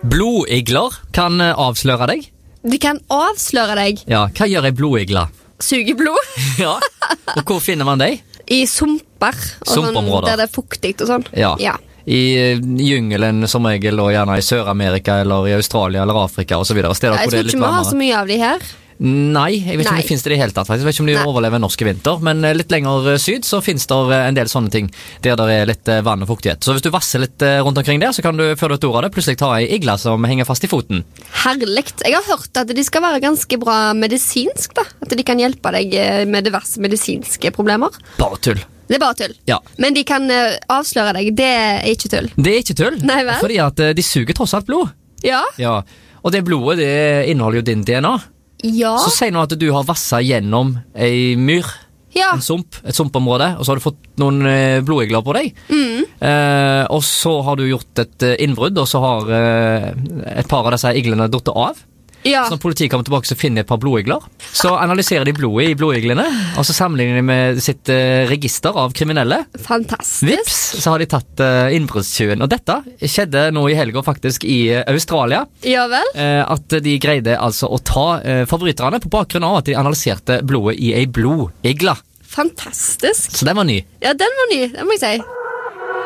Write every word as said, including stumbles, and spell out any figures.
Blodigler kan eh, avsløre deg. De kan avsløre deg. Ja, hva gjør ei blodigla? Suge blod. Ja, og hvor finner man deg? I sumper. Og sånn, Sumpområder. der det er fuktig og sånn. Ja. Ja. I eh, jungelen som regel, og gjerne i Sør-Amerika eller i Australia eller Afrika og så videre. Steder Jeg hvor det tror er litt ikke vi har varmere. så mye av de her. Nei, jeg vet ikke om Nei. det finnes det i det hele tatt faktisk. Jeg vet ikke om de Nei. overlever norske vinter. Men eh, litt lenger eh, syd så finnes det eh, en del sånne ting der det er litt eh, vann og fuktighet. Så hvis du vasser litt eh, rundt omkring der, så kan du før du vet ordet av det plutselig ta ei igla som henger fast i foten. Herlikt. Jeg har hørt at de skal være ganske bra medisinsk, da. At de kan hjelpe deg eh, med diverse medisinske problemer. Bare tull. Det er bare tull. Ja. Men de kan eh, avsløre deg. Det er ikke tull. Det er ikke tull. Nei vel? Fordi at eh, de suger tross alt blod. Ja. Ja. Og det blodet det inneholder jo din D N A. Ja. Så si nå at du har vasset gjennom ei myr, Ja. en sump, et sumpområde, og så har du fått noen eh, blodigler på deg. Mm. Eh, og så har du gjort et eh, innbrudd, og så har eh, et par av disse iglene duttet av. Ja. Så når politiet kommer tilbake, så finner de et par blodigler. Så analyserer de blodet i blodiglene, og så sammenligner de med sitt eh, register av kriminelle. Fantastisk. Vips, så har de tatt uh, innbruddstyven. Og dette skjedde nå i helga faktisk i eh, Australia. Ja vel? Eh, at de greide altså å ta eh, forbryterne på bakgrunn av at de analyserte blodet i ei blodigle. Fantastisk. Så den var ny. Ja, den var ny, det må jeg si.